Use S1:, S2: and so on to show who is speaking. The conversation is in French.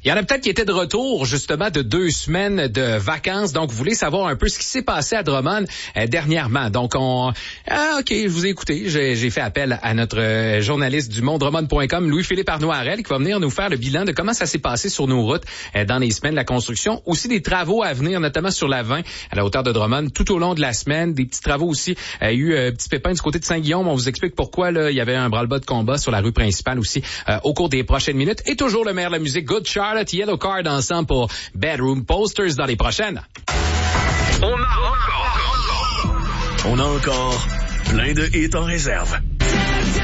S1: Il y en a peut-être qui étaient de retour, justement, de 2 semaines de vacances. Donc, vous voulez savoir un peu ce qui s'est passé à Drummond dernièrement. Donc, OK, je vous ai écouté. J'ai fait appel à notre journaliste du Drummond.com, Louis-Philippe Arnoirel, qui va venir nous faire le bilan de comment ça s'est passé sur nos routes dans les semaines de la construction. Aussi des travaux à venir, notamment sur la 20 à la hauteur de Drummond, tout au long de la semaine. Des petits travaux aussi. Il y a eu un petit pépin du côté de Saint-Guillaume. On vous explique pourquoi là, il y avait un branle-bas de combat sur la rue principale aussi au cours des prochaines minutes. Et toujours le maire de la musique, Good Charlotte, Yellow Card ensemble pour Bedroom Posters dans les prochaines.
S2: On a encore plein de hits en réserve.